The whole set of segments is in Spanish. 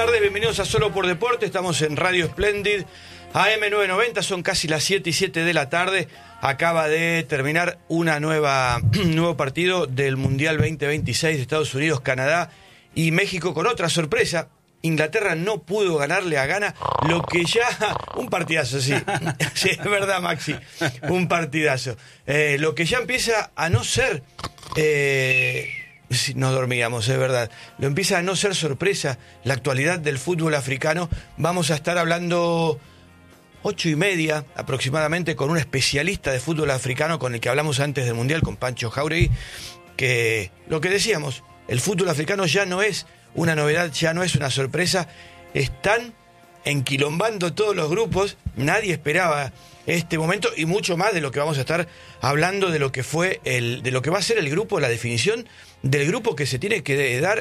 tardes, bienvenidos a Solo por Deporte, estamos en Radio Splendid, AM990, son casi las 7:07 de la tarde, acaba de terminar un nuevo partido del Mundial 2026 de Estados Unidos, Canadá y México con otra sorpresa. Inglaterra no pudo ganarle a Ghana, lo que ya... Un partidazo, sí. Sí, es verdad, Maxi. Un partidazo. Lo que ya empieza a no ser... nos dormíamos, es verdad. Lo empieza a no ser sorpresa la actualidad del fútbol africano. Vamos a estar hablando 8:30 aproximadamente con un especialista de fútbol africano con el que hablamos antes del Mundial, con Pancho Jauregui, que lo que decíamos, el fútbol africano ya no es una novedad, ya no es una sorpresa. Están enquilombando todos los grupos, nadie esperaba este momento y mucho más de lo que vamos a estar hablando de lo que fue de lo que va a ser el grupo, la definición del grupo que se tiene que dar,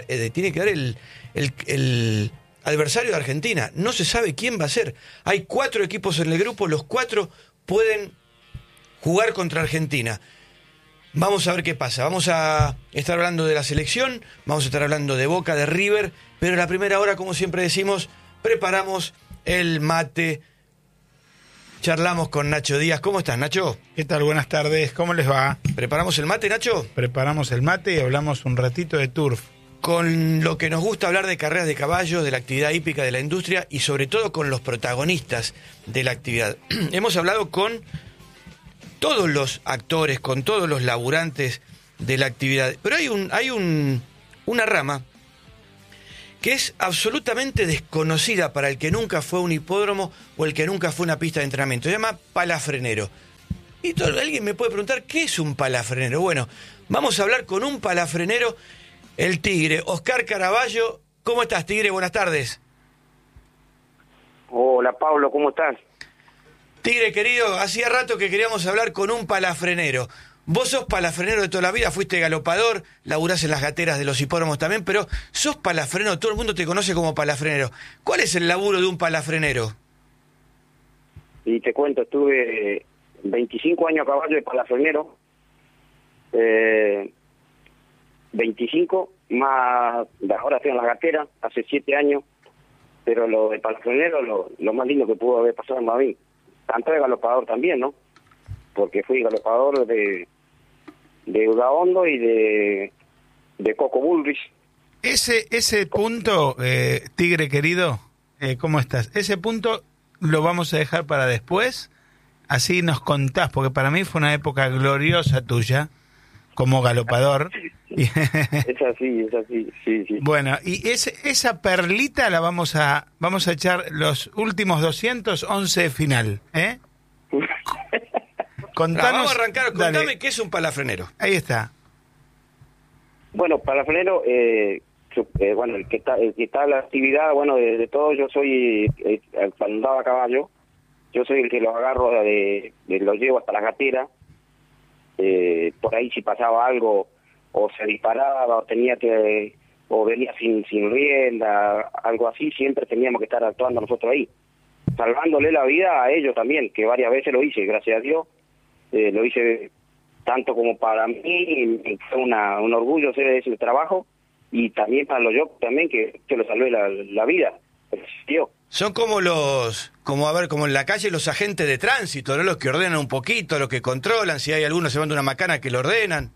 el adversario de Argentina. No se sabe quién va a ser. Hay 4 equipos en el grupo, los 4 pueden jugar contra Argentina. Vamos a ver qué pasa. Vamos a estar hablando de la selección, vamos a estar hablando de Boca, de River, pero en la primera hora, como siempre decimos, preparamos el mate. Charlamos con Nacho Díaz. ¿Cómo estás, Nacho? ¿Qué tal? Buenas tardes. ¿Cómo les va? ¿Preparamos el mate, Nacho? Preparamos el mate y hablamos un ratito de turf. Con lo que nos gusta hablar de carreras de caballos, de la actividad hípica de la industria y sobre todo con los protagonistas de la actividad. Hemos hablado con todos los actores, con todos los laburantes de la actividad. Pero hay una rama que es absolutamente desconocida para el que nunca fue a un hipódromo o el que nunca fue a una pista de entrenamiento. Se llama palafrenero. Y alguien me puede preguntar, ¿qué es un palafrenero? Bueno, vamos a hablar con un palafrenero, el Tigre, Oscar Caraballo. ¿Cómo estás, Tigre? Buenas tardes. Hola, Pablo, ¿cómo estás? Tigre, querido, hacía rato que queríamos hablar con un palafrenero. Vos sos palafrenero de toda la vida, fuiste galopador, laburás en las gateras de los hipódromos también, pero sos palafrenero, todo el mundo te conoce como palafrenero. ¿Cuál es el laburo de un palafrenero? Y te cuento, estuve 25 años a caballo de palafrenero, 25, más ahora estoy en las gateras, hace 7 años, pero lo de palafrenero, lo más lindo que pudo haber pasado en Madrid. Tanto de galopador también, ¿no? Porque fui galopador de Udaondo y de Coco Bullrich. Ese punto, Tigre querido, ¿cómo estás? Ese punto lo vamos a dejar para después, así nos contás, porque para mí fue una época gloriosa tuya, como galopador. Es así, sí. Bueno, y esa perlita la vamos a echar los últimos 211 de final, ¿eh? Vamos a arrancar, contame qué es un palafrenero. Ahí está. Bueno, palafrenero, bueno, el que está en la actividad, bueno, de todo, yo soy, cuando andaba a caballo, yo soy el que los agarro, los llevo hasta la gatera, por ahí si pasaba algo, o se disparaba, o venía sin rienda, algo así, siempre teníamos que estar actuando nosotros ahí, salvándole la vida a ellos también, que varias veces lo hice, gracias a Dios. Lo hice tanto como para mí, y fue un orgullo hacer ese trabajo, y también para los yo también, que lo salvé la vida. Tío. Son como como en la calle los agentes de tránsito, ¿no? Los que ordenan un poquito, los que controlan, si hay alguno se manda una macana que lo ordenan.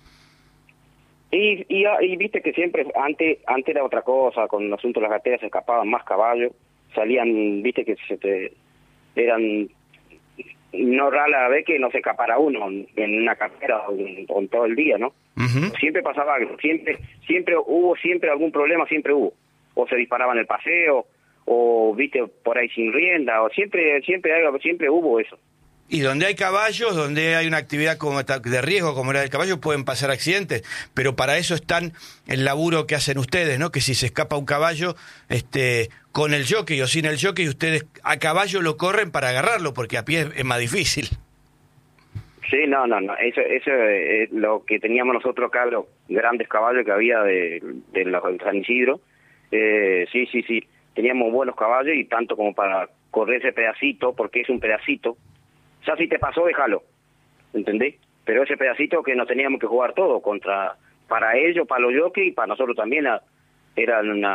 Y viste que siempre, antes era otra cosa, con el asunto de las gateras se escapaban más caballos, salían, viste que eran... No rara vez que no se escapara uno en una carrera o en todo el día, ¿no? Uh-huh. Siempre pasaba algo, siempre hubo algún problema, siempre hubo. O se disparaba en el paseo, o viste por ahí sin rienda, o siempre hubo eso. Y donde hay caballos, donde hay una actividad de riesgo como era el caballo, pueden pasar accidentes, pero para eso están el laburo que hacen ustedes, ¿no? Que si se escapa un caballo, con el jockey o sin el jockey, ustedes a caballo lo corren para agarrarlo, porque a pie es más difícil. Sí, no, eso es lo que teníamos nosotros acá, los grandes caballos que había de San Isidro. Sí, teníamos buenos caballos y tanto como para correr ese pedacito, porque es un pedacito. Ya si te pasó, déjalo, ¿entendés? Pero ese pedacito que nos teníamos que jugar todo para ellos, para los jockeys y para nosotros también, era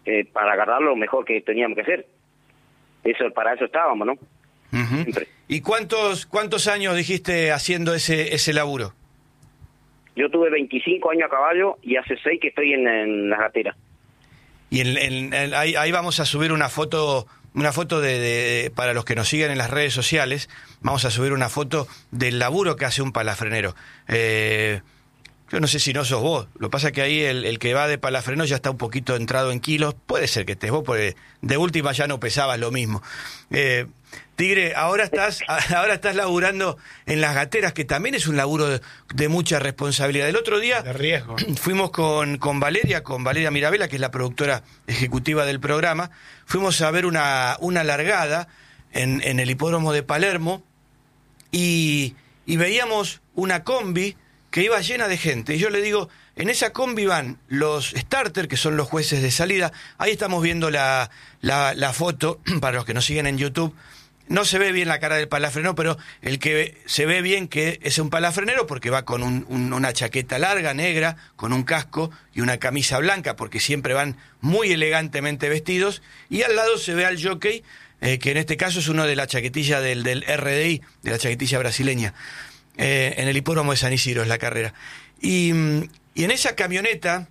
para agarrar lo mejor que teníamos que hacer. Para eso estábamos, ¿no? Uh-huh. Siempre. ¿Y cuántos años dijiste haciendo ese laburo? Yo tuve 25 años a caballo y hace 6 que estoy en las gateras. Y ahí vamos a subir una foto para los que nos siguen en las redes sociales. Vamos a subir una foto del laburo que hace un palafrenero. Yo no sé si no sos vos. Lo que pasa es que ahí el que va de palafreno ya está un poquito entrado en kilos. Puede ser que estés vos, porque de última ya no pesabas lo mismo. Tigre, ahora estás laburando en las gateras, que también es un laburo de mucha responsabilidad. El otro día de riesgo. Fuimos con Valeria Mirabella, que es la productora ejecutiva del programa. Fuimos a ver una largada en el hipódromo de Palermo y veíamos una combi que iba llena de gente. Y yo le digo, en esa combi van los starters, que son los jueces de salida. Ahí estamos viendo la foto, para los que nos siguen en YouTube. No se ve bien la cara del palafrenero, pero el que se ve bien que es un palafrenero, porque va con una chaqueta larga, negra, con un casco y una camisa blanca, porque siempre van muy elegantemente vestidos. Y al lado se ve al jockey, que en este caso es uno de la chaquetilla del RDI, de la chaquetilla brasileña. En el hipódromo de San Isidro es la carrera. Y en esa camioneta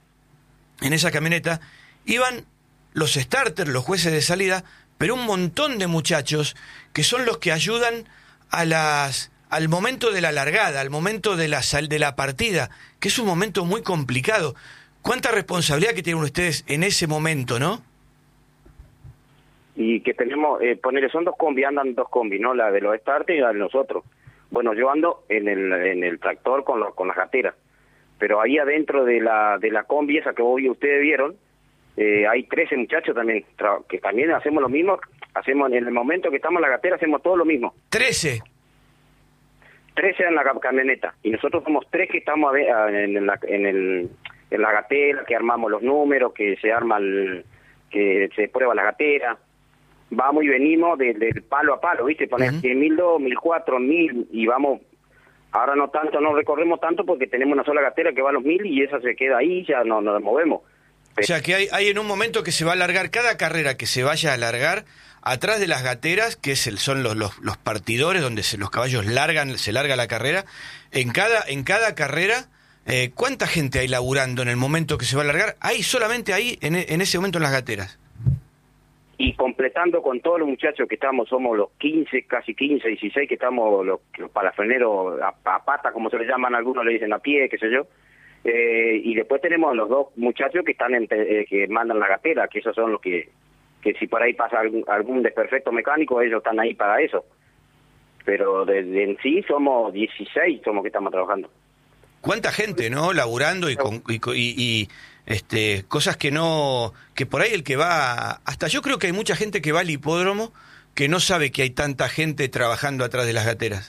iban los starters, los jueces de salida, pero un montón de muchachos que son los que ayudan al momento de la largada, al momento de la partida, que es un momento muy complicado. ¿Cuánta responsabilidad que tienen ustedes en ese momento, no? Y que tenemos, son 2 combis, andan 2 combis, ¿no? La de los starters y la de nosotros. Bueno, yo ando en el tractor con las gateras, pero ahí adentro de la combi esa que ustedes vieron, hay 13 muchachos también, que también hacemos lo mismo, hacemos en el momento que estamos en la gatera, hacemos todo lo mismo. 13 en la camioneta, y nosotros somos 3 que estamos en la gatera, que armamos los números, que se arma que se prueba la gatera. Vamos y venimos del palo a palo, ¿viste? Poner 100.002, 1.004, 1.000 y vamos. Ahora no recorremos tanto porque tenemos una sola gatera que va a los 1.000 y esa se queda ahí, ya no nos movemos. O sea que hay en un momento que se va a alargar, cada carrera que se vaya a alargar, atrás de las gateras, que son los partidores donde los caballos se larga la carrera, en cada carrera, ¿cuánta gente hay laburando en el momento que se va a alargar? Hay solamente ahí, en ese momento en las gateras. Y completando con todos los muchachos que somos los 15, casi 15, 16 que estamos, los palafreneros a pata, como se le llaman, algunos le dicen a pie, qué sé yo. Y después tenemos los 2 muchachos que están que mandan la gatera, que esos son los que si por ahí pasa algún desperfecto mecánico, ellos están ahí para eso. Pero en sí somos 16, somos que estamos trabajando. ¿Cuánta gente, no? Laburando y cosas que por ahí el que va, hasta yo creo que hay mucha gente que va al hipódromo que no sabe que hay tanta gente trabajando atrás de las gateras.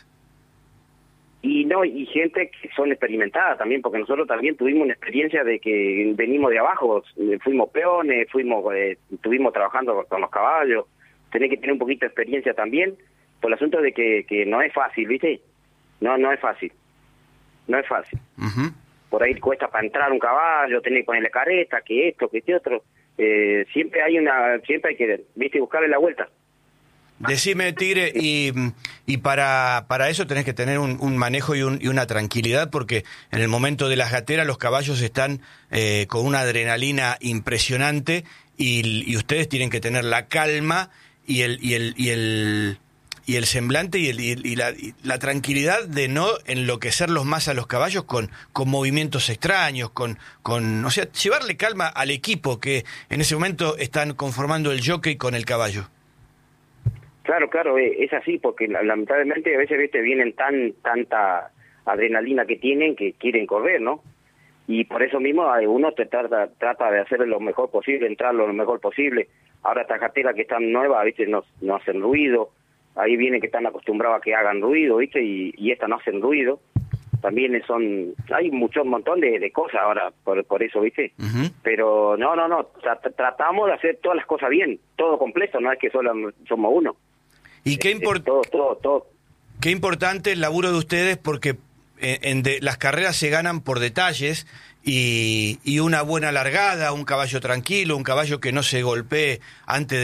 Y gente que son experimentadas también, porque nosotros también tuvimos una experiencia de que venimos de abajo, fuimos peones, estuvimos trabajando con los caballos, tenés que tener un poquito de experiencia también, por el asunto de que no es fácil, ¿viste? No es fácil. Uh-huh. Por ahí cuesta para entrar un caballo, tenés que ponerle careta, que esto, que este otro. Siempre hay que, ¿viste? Buscarle la vuelta. Decime, Tigre, y para eso tenés que tener un manejo y una tranquilidad, porque en el momento de las gateras los caballos están con una adrenalina impresionante y ustedes tienen que tener la calma y el semblante y la tranquilidad de no enloquecerlos más a los caballos con movimientos extraños, o sea, llevarle calma al equipo que en ese momento están conformando el jockey con el caballo. Claro, es así, porque lamentablemente a veces, ¿viste? Vienen tanta adrenalina que tienen que quieren correr, ¿no? Y por eso mismo uno trata de hacer lo mejor posible, entrar lo mejor posible. Ahora estas gateras que están nuevas, ¿viste? No hacen ruido. Ahí vienen que están acostumbrados a que hagan ruido, ¿viste? Y estas no hacen ruido. También hay un montón de cosas ahora por eso, ¿viste? Uh-huh. Pero no, tratamos de hacer todas las cosas bien, todo completo, no es que solo somos uno. Y qué importante el laburo de ustedes, porque las carreras se ganan por detalles y una buena largada, un caballo tranquilo, un caballo que no se golpee antes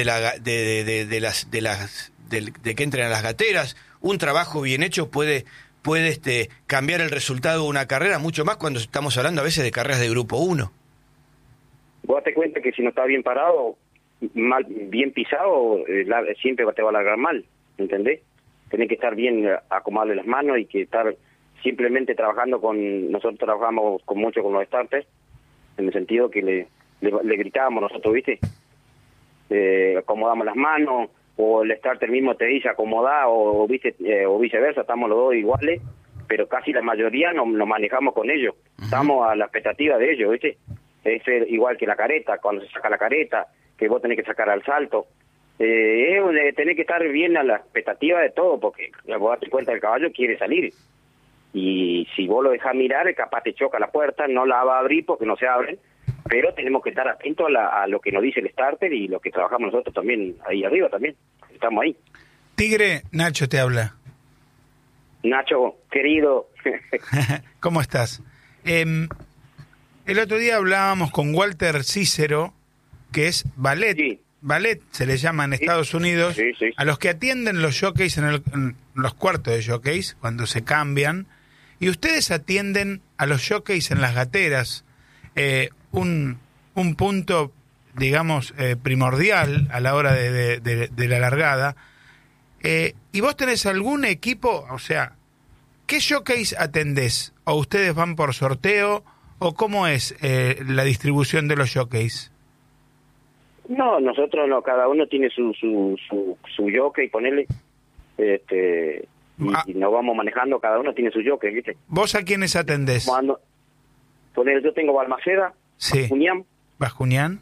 de que entren a las gateras, un trabajo bien hecho puede cambiar el resultado de una carrera, mucho más cuando estamos hablando a veces de carreras de grupo 1. Vos date cuenta que si no está bien parado, bien pisado, siempre te va a largar mal, ¿entendés? Tenés que estar bien, acomodarle las manos y que estar simplemente trabajando nosotros trabajamos mucho con los starters, en el sentido que le gritábamos nosotros, ¿viste? Acomodamos las manos, o el starter mismo te dice acomodar, o viceversa, estamos los dos iguales, pero casi la mayoría nos manejamos con ellos, estamos a la expectativa de ellos, ¿viste? Es igual que la careta, cuando se saca la careta, que vos tenés que sacar al salto, tenés que estar bien a la expectativa de todo, porque vos date cuenta el caballo quiere salir, y si vos lo dejás mirar, capaz te choca la puerta, no la va a abrir porque no se abren, pero tenemos que estar atentos a lo que nos dice el starter y lo que trabajamos nosotros también, ahí arriba también, estamos ahí. Tigre, Nacho te habla. Nacho, querido. ¿Cómo estás? El otro día hablábamos con Walter Cícero, que es ballet. Sí. Ballet se le llama en Estados Unidos, sí. a los que atienden los jockeys en los cuartos de jockeys, cuando se cambian, y ustedes atienden a los jockeys en las gateras, un punto, digamos, primordial a la hora de la largada. ¿Y vos tenés algún equipo, o sea, qué jockeys atendés? ¿O ustedes van por sorteo? ¿O cómo es la distribución de los jockeys? No, nosotros no, cada uno tiene su jockey, ponele, y nos vamos manejando, cada uno tiene su jockey, ¿viste? ¿Vos a quiénes atendés? Ponele, yo tengo Balmaceda, sí. Bascuñán,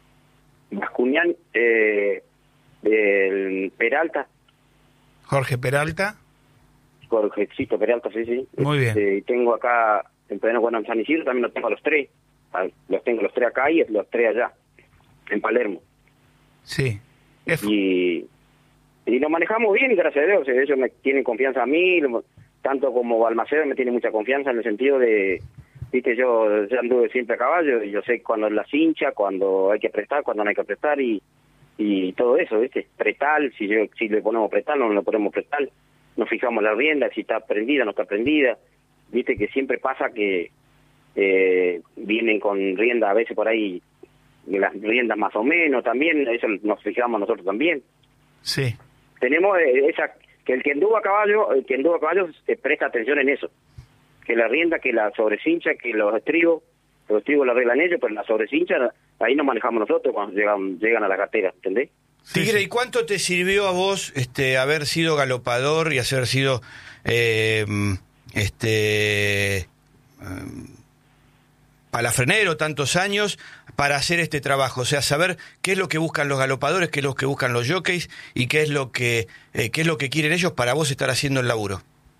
Peralta. Jorge Peralta. Jorgecito Peralta, sí. Muy bien. Tengo acá, en San Isidro también los tengo a los tres. Los tengo los tres acá y los tres allá, en Palermo. Sí. Y nos manejamos bien, y gracias a Dios, ellos me tienen confianza a mí, tanto como Balmaceda me tiene mucha confianza en el sentido de, viste, yo anduve siempre a caballo, y yo sé cuando la cincha, cuando hay que prestar, cuando no hay que prestar, y todo eso, viste, pretal, si le ponemos pretal, no le ponemos pretal, nos fijamos la rienda, si está prendida, no está prendida, viste que siempre pasa que vienen con rienda a veces por ahí, las riendas más o menos también, eso nos fijamos nosotros también. Sí. Tenemos que el que anduvo a caballo presta atención en eso, que la rienda, que la sobrecincha, que los estribos lo arreglan ellos, pero la sobrecincha ahí nos manejamos nosotros cuando llegan a la gatera, ¿entendés? Tigre, ¿y cuánto te sirvió a vos haber sido galopador y haber sido palafrenero tantos años para hacer este trabajo? O sea, saber qué es lo que buscan los galopadores, qué es lo que buscan los jockeys y qué es lo que quieren ellos para vos estar haciendo el laburo.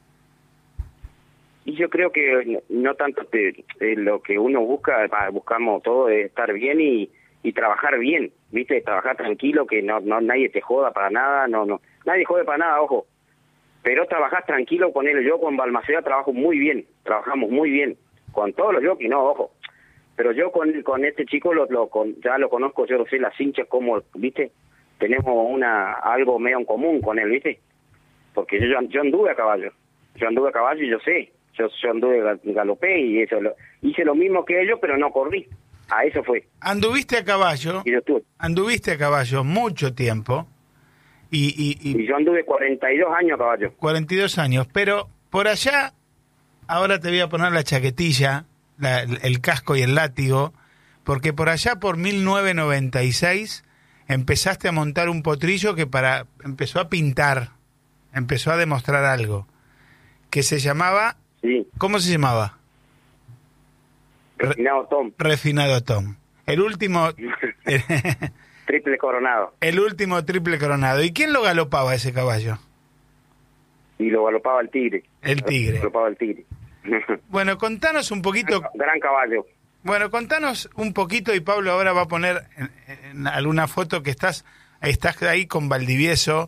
Y yo creo que no tanto lo que uno buscamos todo es estar bien y trabajar bien, ¿viste? Trabajar tranquilo, que no nadie te joda para nada, no nadie jode para nada, ojo. Pero trabajar tranquilo, yo con Balmaceda trabajamos muy bien, con todos los jockeys, no, ojo. Pero yo con este chico ya lo conozco, yo lo sé, las hinchas como, ¿viste? Tenemos algo medio en común con él, ¿viste? Porque yo anduve a caballo, y yo sé. Yo anduve, galopé y eso hice lo mismo que ellos, pero no corrí. A eso fue. Anduviste a caballo. Anduviste a caballo mucho tiempo. Y yo anduve 42 años a caballo. 42 años, pero por allá, ahora te voy a poner la chaquetilla, el casco y el látigo, porque por allá por 1996 empezaste a montar un potrillo que empezó a pintar, empezó a demostrar algo, que se llamaba... Sí. ¿Cómo se llamaba? Refinado Tom. Refinado Tom. El último... Triple coronado. El último triple coronado. ¿Y quién lo galopaba ese caballo? Y lo galopaba el Tigre. El Tigre. Bueno, contanos un poquito... Gran caballo. Bueno, contanos un poquito, y Pablo ahora va a poner en alguna foto que estás ahí con Valdivieso,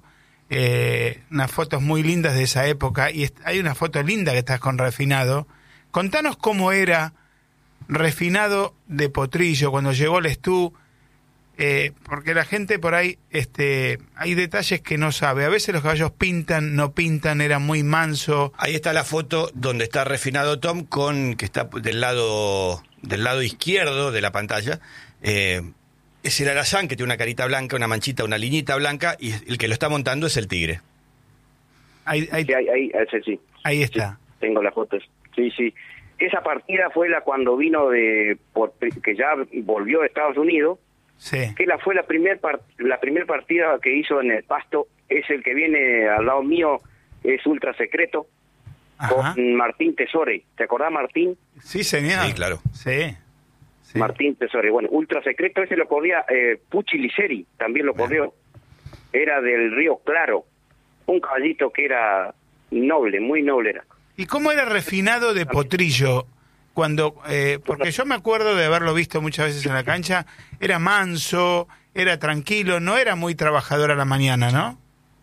unas fotos muy lindas de esa época, y hay una foto linda que estás con Refinado. Contanos cómo era Refinado de Potrillo cuando llegó Lestú, porque la gente por ahí, hay detalles que no sabe. A veces los caballos pintan, no pintan, era muy manso. Ahí está la foto donde está Refinado Tom, que está del lado izquierdo de la pantalla. Es el alazán, que tiene una carita blanca, una manchita, una liñita blanca, y el que lo está montando es el tigre. Sí, ese sí. Ahí está. Sí, tengo las fotos. Sí, sí. Esa partida fue cuando vino que ya volvió de Estados Unidos. Sí. Que fue la primer partida que hizo en el Pasto. Es el que viene al lado mío, es ultra secreto. Ajá. Con Martín Tesore. ¿Te acordás, Martín? Sí, señor. Sí, claro. Sí. Sí. Martín Tesore. Bueno, ultra secreto ese lo corría Pucci Liceri, también lo corrió. Era del Río Claro. Un caballito que era noble, muy noble era. ¿Y cómo era Refinado de Potrillo? Cuando, porque yo me acuerdo de haberlo visto muchas veces en la cancha, era manso, era tranquilo, no era muy trabajador a la mañana, ¿no?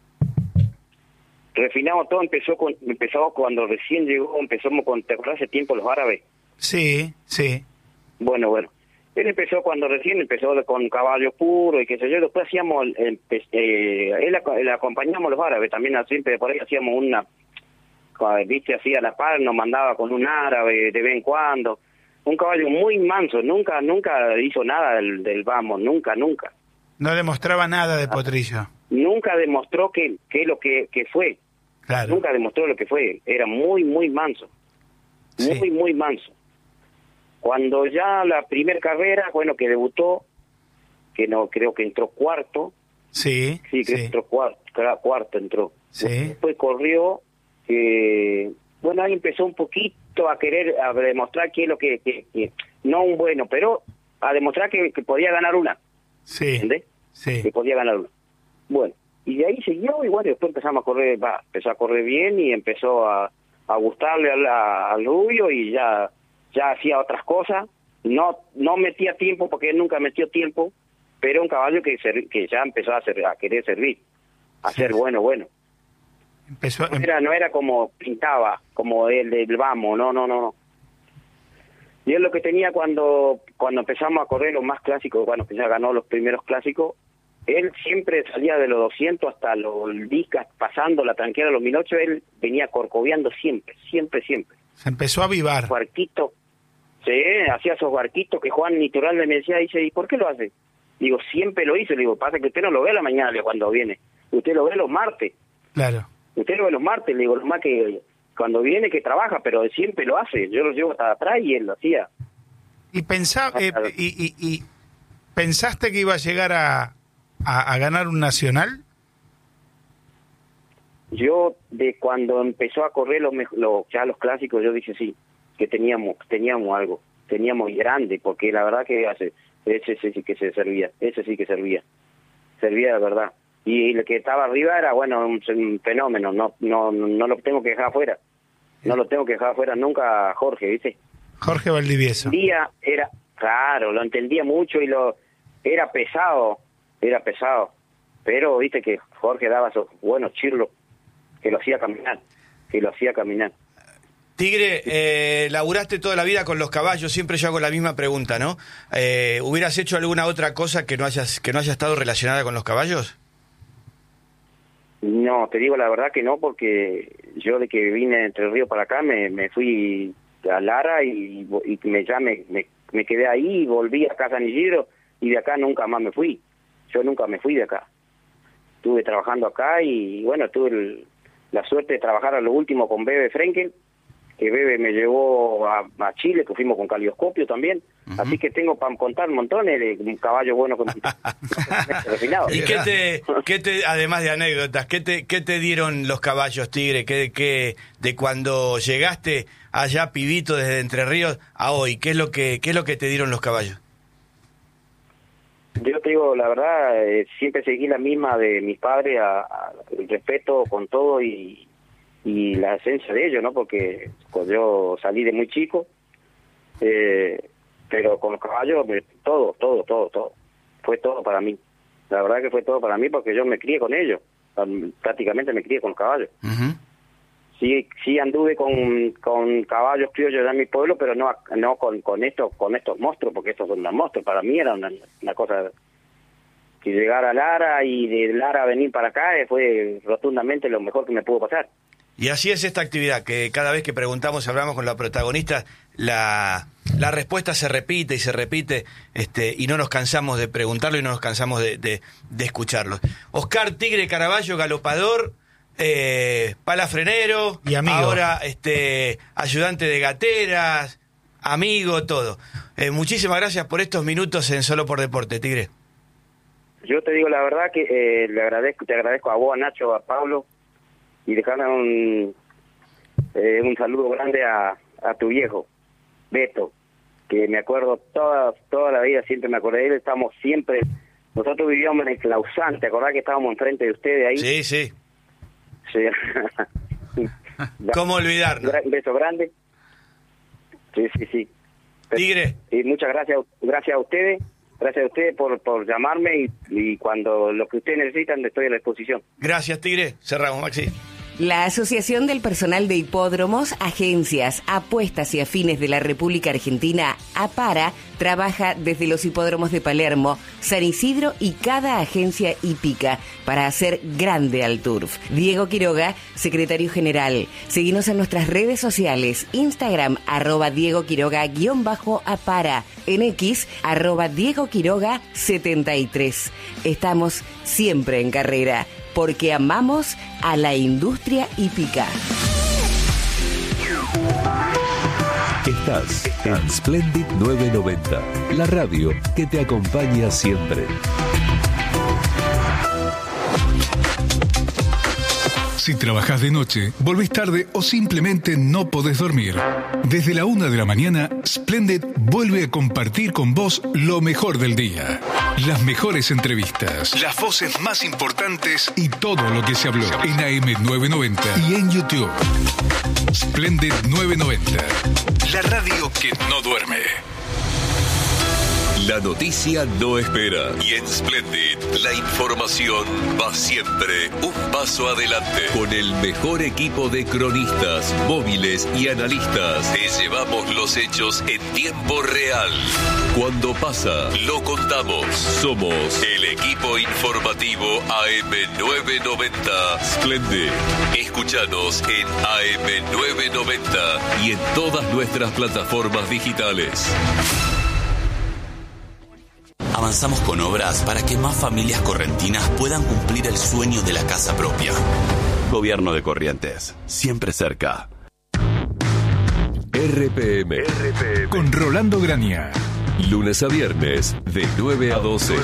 Refinado todo empezó cuando recién llegó, empezamos con, ¿te acordás hace tiempo los árabes? Sí, sí. Bueno. Él empezó con caballos puros y qué sé yo, después hacíamos, él acompañamos los árabes, también siempre por ahí hacíamos viste, hacía la par, nos mandaba con un árabe de vez en cuando. Un caballo muy manso, nunca hizo nada del vamos, nunca. No demostraba nada de Potrillo. Nunca demostró que lo que fue. Claro. Nunca demostró lo que fue. Era muy manso. Sí. Muy manso. Cuando ya la primer carrera, bueno, que debutó, que no creo que entró cuarto. Sí. Sí, que entró cuarto entró. Sí. Después corrió, bueno, ahí empezó un poquito a demostrar que lo que no un bueno, pero a demostrar que podía ganar una. Sí. ¿Entendés? Sí. Que podía ganar una. Bueno, y de ahí siguió, y bueno, después empezó a correr bien y empezó a gustarle al rubio, y ya hacía otras cosas. No metía tiempo, porque él nunca metió tiempo, pero un caballo que ya empezó a querer servir, a ser bueno. Empezó. No era como pintaba, como el del vamos, no. Y él lo que tenía cuando empezamos a correr los más clásicos, bueno, que ya ganó los primeros clásicos, él siempre salía de los 200 hasta los Discas, pasando la tranquera a los 1008, él venía corcoveando siempre. Se empezó a avivar. Barquito, sí, hacía esos barquitos que Juan Natural me decía, dice, ¿y por qué lo hace? Digo, siempre lo hice. Le digo, pasa que usted no lo ve a la mañana cuando viene, usted lo ve los martes. Claro. Usted lo ve los martes, le digo, lo más que cuando viene que trabaja, pero siempre lo hace. Yo lo llevo hasta atrás y él lo hacía. ¿Y pensaste que iba a llegar a ganar un nacional? Yo, de cuando empezó a correr ya los clásicos, yo dije sí, que teníamos algo, teníamos grande, porque la verdad que ese sí que servía, servía de verdad. Y el que estaba arriba era, bueno, un fenómeno, no lo tengo que dejar afuera, nunca, Jorge, ¿viste? Jorge Valdivieso. Día era, claro, lo entendía mucho y era pesado, pero viste que Jorge daba esos buenos chirlos que lo hacía caminar. Tigre, laburaste toda la vida con los caballos, siempre yo hago la misma pregunta, ¿no? ¿Hubieras hecho alguna otra cosa que no haya estado relacionada con los caballos? No, te digo la verdad que no, porque yo de que vine de Entre Ríos para acá me fui a Lara y me quedé ahí y volví acá a San Isidro, y de acá nunca más me fui. Yo nunca me fui de acá. Estuve trabajando acá y bueno, tuve la suerte de trabajar a lo último con Bebe Frenkel, que Bebe me llevó a Chile, que fuimos con Calioscopio también. Uh-huh. Así que tengo para contar montones de un caballo bueno con refinado. ¿Y qué te además de anécdotas, qué te dieron los caballos, Tigre? ¿Qué de cuando llegaste allá pibito desde Entre Ríos a hoy? ¿Qué es lo que te dieron los caballos? Yo te digo la verdad, siempre seguí la misma de mis padres, el respeto con todo y la esencia de ellos, ¿no? Porque yo salí de muy chico, pero con los caballos todo fue todo para mí. La verdad que fue todo para mí, porque yo me crié con ellos. prácticamente me crié con los caballos. Ujú. Sí anduve con caballos criollos de mi pueblo, pero no con estos monstruos, porque estos son unos monstruos. Para mí era una cosa que llegar a Lara y de Lara venir para acá fue rotundamente lo mejor que me pudo pasar. Y así es esta actividad, que cada vez que preguntamos, hablamos con la protagonista, la respuesta se repite y se repite, y no nos cansamos de preguntarlo y no nos cansamos de escucharlo. Oscar Tigre Caraballo, galopador, palafrenero, y amigo. Ahora ayudante de gateras, amigo, todo. Muchísimas gracias por estos minutos en Solo por Deporte, Tigre. Yo te digo la verdad que te agradezco a vos, a Nacho, a Pablo, y dejarme un saludo grande a tu viejo, Beto, que me acuerdo toda la vida, siempre me acordé de él. Nosotros vivíamos en el Clausán, ¿te acordás que estábamos enfrente de ustedes ahí? Sí, sí. Sí. ¿Cómo olvidarnos? Un beso grande. Sí. Tigre. Y muchas gracias a ustedes. Gracias a ustedes por llamarme y cuando lo que ustedes necesitan estoy a la disposición. Gracias, Tigre. Cerramos, Maxi. La Asociación del Personal de Hipódromos, Agencias, Apuestas y Afines de la República Argentina, APARA, trabaja desde los hipódromos de Palermo, San Isidro y cada agencia hípica para hacer grande al turf. Diego Quiroga, secretario general. Seguinos en nuestras redes sociales, Instagram, @Diego Quiroga_APARA, en X, @Diego Quiroga 73. Estamos siempre en carrera, porque amamos a la industria hípica. Estás en Splendid 990, la radio que te acompaña siempre. Si trabajás de noche, volvés tarde o simplemente no podés dormir, desde la 1 de la mañana, Splendid vuelve a compartir con vos lo mejor del día. Las mejores entrevistas, las voces más importantes y todo lo que se habló en AM990 y en YouTube. Splendid 990, la radio que no duerme. La noticia no espera y en Splendid la información va siempre un paso adelante. Con el mejor equipo de cronistas, móviles y analistas, te llevamos los hechos en tiempo real. Cuando pasa, lo contamos. Somos el equipo informativo AM990 Splendid. Escúchanos en AM990 y en todas nuestras plataformas digitales. Avanzamos con obras para que más familias correntinas puedan cumplir el sueño de la casa propia. Gobierno de Corrientes, siempre cerca. RPM. Con Rolando Grania. Lunes a viernes, de 9 a 12.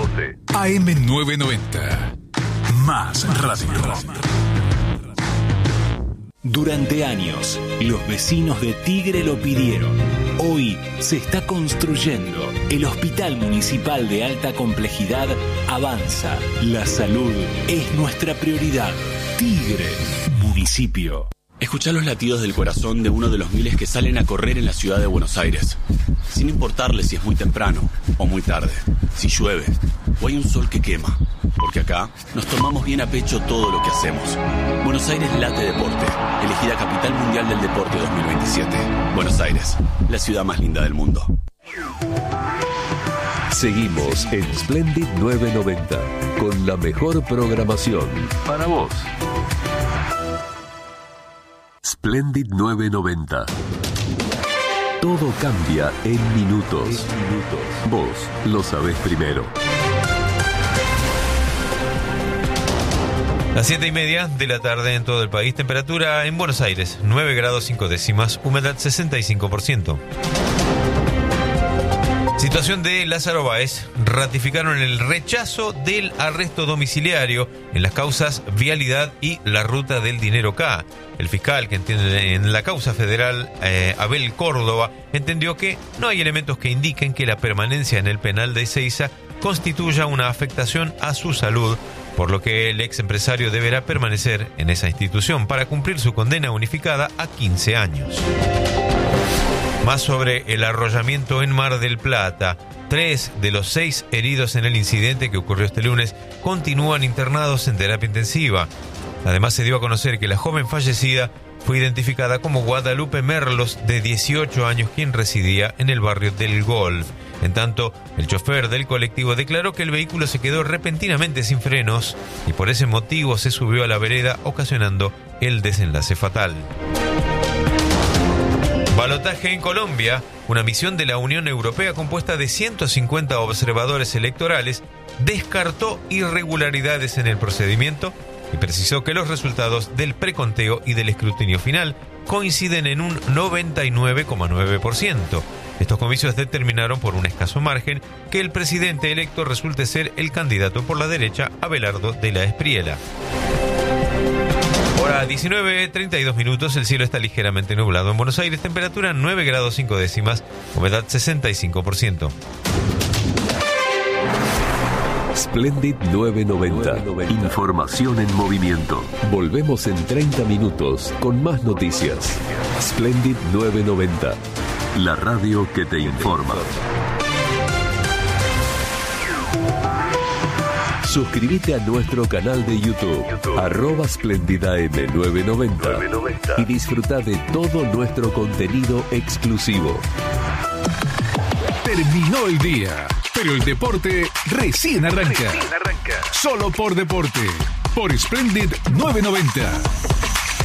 AM990. Más radio. Durante años, los vecinos de Tigre lo pidieron. Hoy se está construyendo. El Hospital Municipal de Alta Complejidad avanza. La salud es nuestra prioridad. Tigre, municipio. Escuchá los latidos del corazón de uno de los miles que salen a correr en la ciudad de Buenos Aires. Sin importarle si es muy temprano o muy tarde, si llueve o hay un sol que quema. Porque acá nos tomamos bien a pecho todo lo que hacemos. Buenos Aires late deporte, elegida Capital Mundial del Deporte 2027. Buenos Aires, la ciudad más linda del mundo. Seguimos en Splendid 990 con la mejor programación para vos. Splendid 990. Todo cambia en minutos. Vos lo sabés primero. Las 7:30 de la tarde en todo el país. Temperatura en Buenos Aires, 9 grados 5 décimas, humedad 65%. Situación de Lázaro Báez. Ratificaron el rechazo del arresto domiciliario en las causas Vialidad y la Ruta del Dinero K. El fiscal que entiende en la causa federal, Abel Córdoba, entendió que no hay elementos que indiquen que la permanencia en el penal de Ezeiza constituya una afectación a su salud, por lo que el ex empresario deberá permanecer en esa institución para cumplir su condena unificada a 15 años. Más sobre el arrollamiento en Mar del Plata. 3 de los 6 heridos en el incidente que ocurrió este lunes continúan internados en terapia intensiva. Además, se dio a conocer que la joven fallecida fue identificada como Guadalupe Merlos, de 18 años, quien residía en el barrio del Golf. En tanto, el chofer del colectivo declaró que el vehículo se quedó repentinamente sin frenos y por ese motivo se subió a la vereda, ocasionando el desenlace fatal. Balotaje en Colombia. Una misión de la Unión Europea compuesta de 150 observadores electorales descartó irregularidades en el procedimiento y precisó que los resultados del preconteo y del escrutinio final coinciden en un 99,9%. Estos comicios determinaron por un escaso margen que el presidente electo resulte ser el candidato por la derecha, Abelardo de la Espriella. Hora 19:32 minutos, el cielo está ligeramente nublado en Buenos Aires, temperatura 9 grados 5 décimas, humedad 65%. Splendid 990. Información en movimiento. Volvemos en 30 minutos con más noticias. Splendid 990. La radio que te informa. Suscríbete a nuestro canal de YouTube, @SplendidAM990, y disfruta de todo nuestro contenido exclusivo. Terminó el día, pero el deporte recién arranca. Solo por Deporte, por Splendid 990.